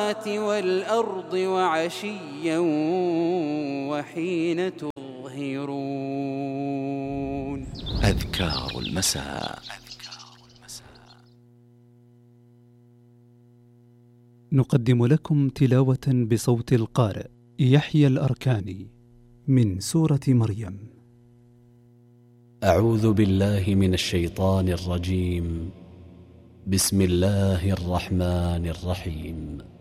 والأرض وعشيا وحين تظهرون. أذكار المساء. نقدم لكم تلاوة بصوت القارئ يحيى الأركاني من سورة مريم. أعوذ بالله من الشيطان الرجيم. بسم الله الرحمن الرحيم.